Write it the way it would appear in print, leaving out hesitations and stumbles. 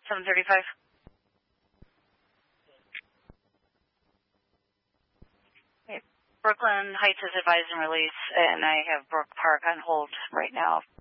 735. Okay. Brooklyn Heights is advised and release, and I have Brook Park on hold right now